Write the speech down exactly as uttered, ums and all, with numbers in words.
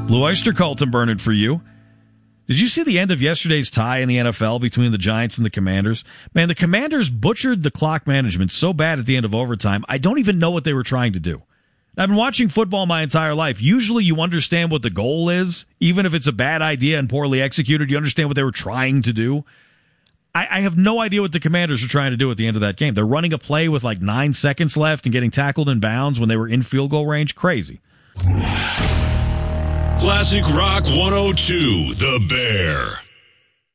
Blue Oyster Cult and Bernard for you. Did you see the end of yesterday's tie in the N F L between the Giants and the Commanders? Man, the Commanders butchered the clock management so bad at the end of overtime, I don't even know what they were trying to do. I've been watching football my entire life. Usually you understand what the goal is. Even if it's a bad idea and poorly executed, you understand what they were trying to do. I, I have no idea what the Commanders are trying to do at the end of that game. They're running a play with like nine seconds left and getting tackled in bounds when they were in field goal range. Crazy. Classic Rock one oh two, The Bear.